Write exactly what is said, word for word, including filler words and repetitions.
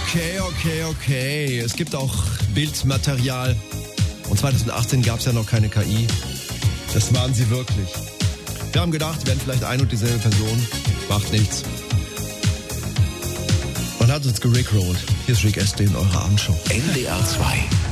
Okay, okay, okay. Es gibt auch Bildmaterial. Und zwanzig achtzehn gab es ja noch keine K I. Das waren sie wirklich. Wir haben gedacht, wir wären vielleicht ein und dieselbe Person. Macht nichts. Man hat uns gerickrollt. Hier ist Rick Astley in eurer Abendshow. N D R zwei.